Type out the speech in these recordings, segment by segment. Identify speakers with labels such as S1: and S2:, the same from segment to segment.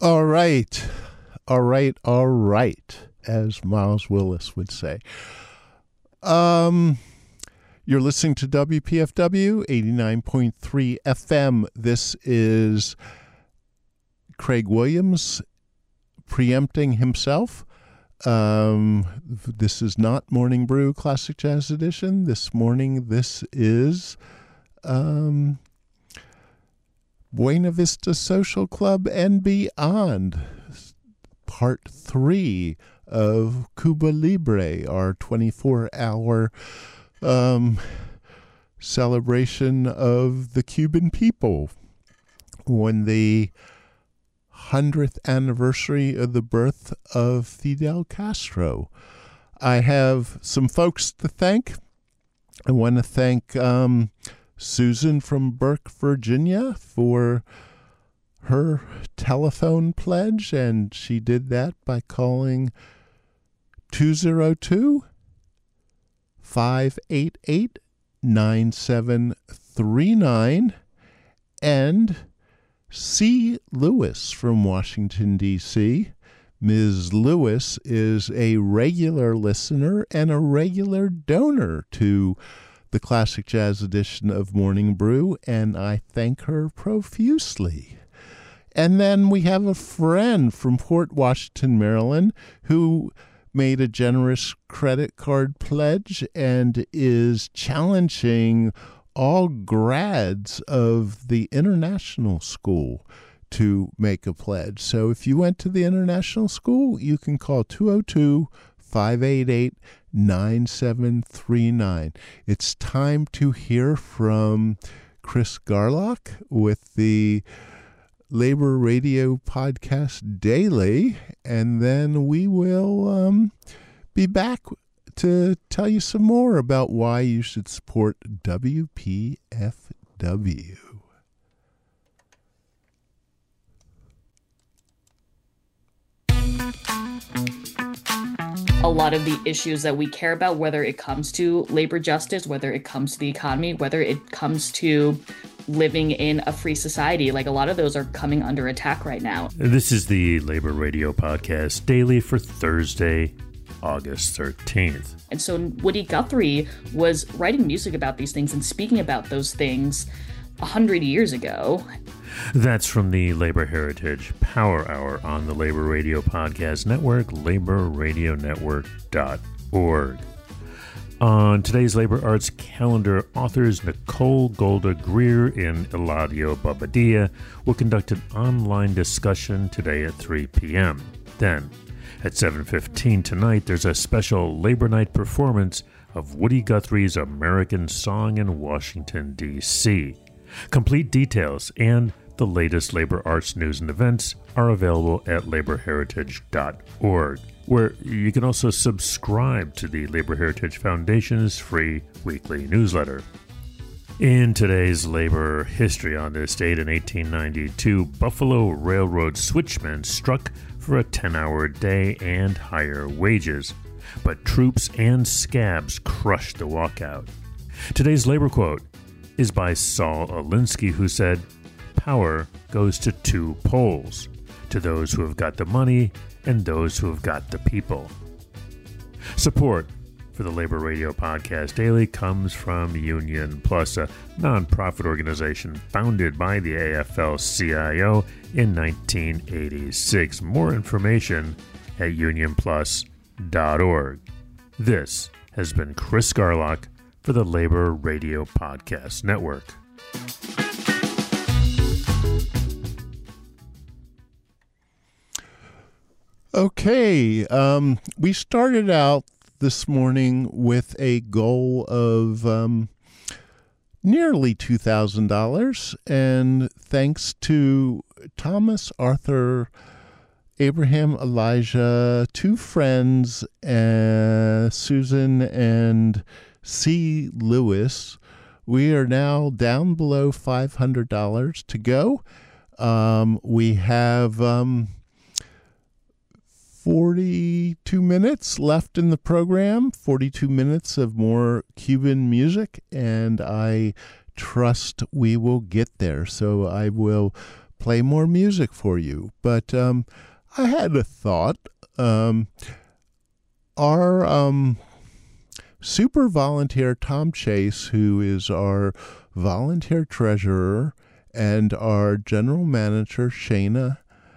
S1: All right. All right. All right. As Miles Willis would say. You're listening to WPFW 89.3 FM. This is Craig Williams preempting himself. This is not Morning Brew Classic Jazz Edition. This morning, this is Buena Vista Social Club and Beyond, Part 3 of Cuba Libre, our 24-hour celebration of the Cuban people when the 100th anniversary of the birth of Fidel Castro. I have some folks to thank. I want to thank Susan from Burke, Virginia, for her telephone pledge, and she did that by calling 202-588-9739, and C. Lewis from Washington, D.C. Ms. Lewis is a regular listener and a regular donor to the Classic Jazz edition of Morning Brew, and I thank her profusely. And then we have a friend from Port Washington, Maryland, who made a generous credit card pledge and is challenging all grads of the international school to make a pledge. So if you went to the international school, you can call 202-588-9739. It's time to hear from Chris Garlock with the Labor Radio Podcast Daily, and then we will be back to tell you some more about why you should support WPFW.
S2: A lot of the issues that we care about, whether it comes to labor justice, whether it comes to the economy, whether it comes to living in a free society, like a lot of those are coming under attack right now.
S3: This is the Labor Radio Podcast Daily for Thursday, August 13th.
S2: And so Woody Guthrie was writing music about these things and speaking about those things 100 years ago.
S3: That's from the Labor Heritage Power Hour on the Labor Radio Podcast Network, laborradionetwork.org. On today's Labor Arts calendar, authors Nicole Golda Greer and Eladio Bobadilla will conduct an online discussion today at 3 p.m. Then, at 7:15 tonight, there's a special Labor Night performance of Woody Guthrie's American Song in Washington, D.C. Complete details and the latest labor arts news and events are available at laborheritage.org, where you can also subscribe to the Labor Heritage Foundation's free weekly newsletter. In today's labor history, on this date in 1892, Buffalo Railroad switchmen struck for a 10-hour day and higher wages, but troops and scabs crushed the walkout. Today's labor quote is by Saul Alinsky, who said, "Power goes to two poles, to those who have got the money and those who have got the people." Support for the Labor Radio Podcast Daily comes from Union Plus, a nonprofit organization founded by the AFL-CIO in 1986. More information at unionplus.org. This has been Chris Garlock for the Labor Radio Podcast Network.
S1: Okay, we started out this morning with a goal of nearly $2,000, and thanks to Thomas Arthur, Abraham Elijah, two friends, Susan and C. Lewis, we are now down below $500 to go. We have 42 minutes left in the program, 42 minutes of more Cuban music, and I trust we will get there. So I will play more music for you. But I had a thought. Our super volunteer Tom Chase, who is our volunteer treasurer, and our general manager Shayna,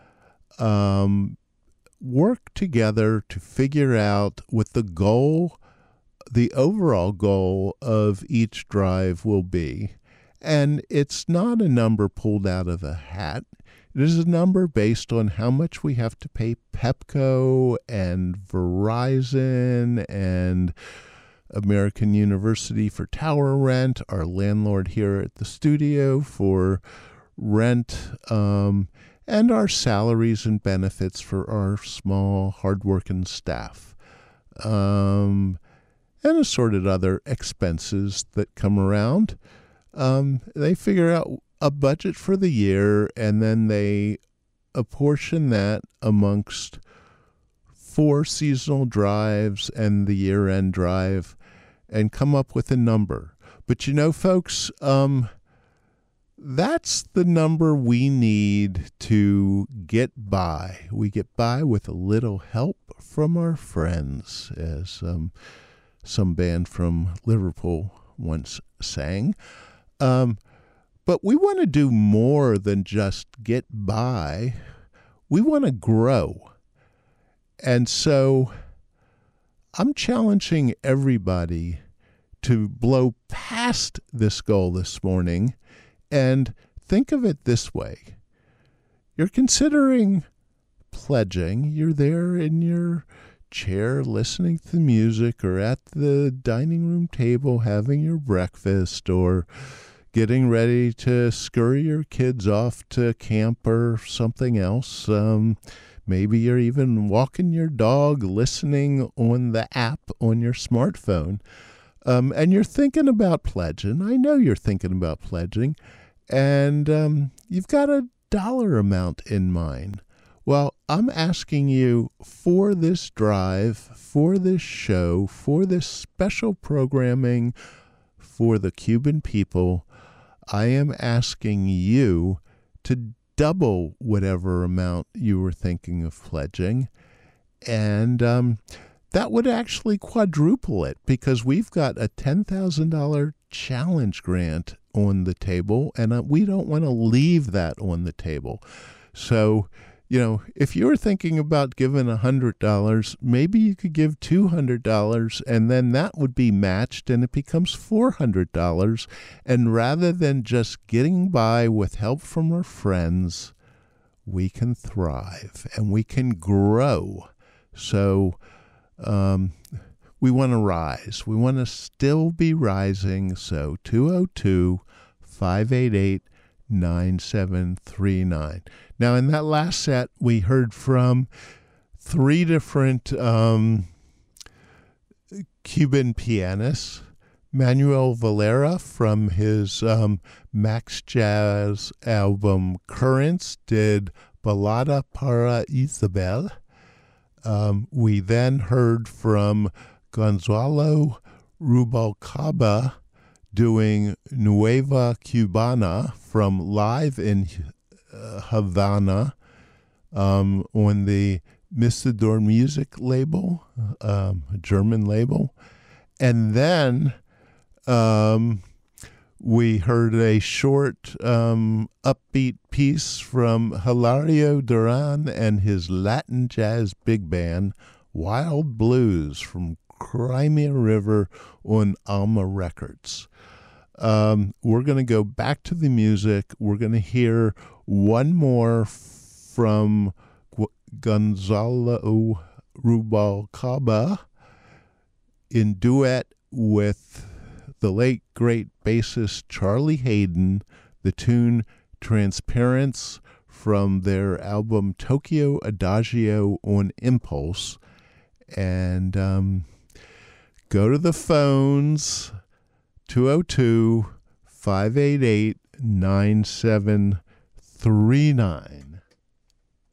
S1: work together to figure out what the overall goal of each drive will be. And it's not a number pulled out of a hat. It is a number based on how much we have to pay Pepco and Verizon and American University for tower rent, our landlord here at the studio for rent, and our salaries and benefits for our small, hardworking staff, and assorted other expenses that come around. They figure out a budget for the year, and then they apportion that amongst 4 seasonal drives and the year-end drive and come up with a number. But folks, that's the number we need to get by. We get by with a little help from our friends, as some band from Liverpool once sang. But we want to do more than just get by. We want to grow. And so I'm challenging everybody to blow past this goal this morning and think of it this way. You're considering pledging. You're there in your chair listening to music, or at the dining room table having your breakfast, or getting ready to scurry your kids off to camp or something else. Maybe you're even walking your dog, listening on the app on your smartphone. And you're thinking about pledging. I know you're thinking about pledging. And you've got a dollar amount in mind. Well, I'm asking you, for this drive, for this show, for this special programming for the Cuban people, I am asking you to double whatever amount you were thinking of pledging. And that would actually quadruple it, because we've got a $10,000 challenge grant on the table, and we don't want to leave that on the table. So, if you were thinking about giving $100, maybe you could give $200, and then that would be matched, and it becomes $400. And rather than just getting by with help from our friends, we can thrive and we can grow. So we want to rise. We want to still be rising. So 202-588-9739. Now, in that last set, we heard from 3 different Cuban pianists. Manuel Valera, from his Max Jazz album Currents, did Balada para Isabel. We then heard from Gonzalo Rubalcaba doing Nueva Cubana from Live in Havana on the Misador Music label, a German label. And then we heard a short upbeat piece from Hilario Duran and his Latin jazz big band, Wild Blues, from Crimea River on Alma Records. We're going to go back to the music. We're going to hear one more from Gonzalo Rubalcaba in duet with the late great bassist Charlie Hayden, the tune Transparence from their album Tokyo Adagio on Impulse. And go to the phones, 202-588-9739.